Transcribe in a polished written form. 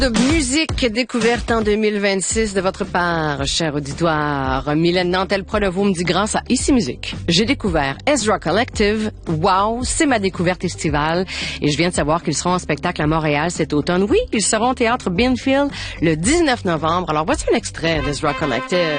De musique découverte en 2026 de votre part, cher auditoire. Mylène Nantel-Proleveau me dit grâce à Ici Musique. J'ai découvert Ezra Collective. Wow, c'est ma découverte estivale. Et je viens de savoir qu'ils seront en spectacle à Montréal cet automne. Oui, ils seront au Théâtre Binfield le 19 novembre. Alors voici un extrait d'Ezra Collective.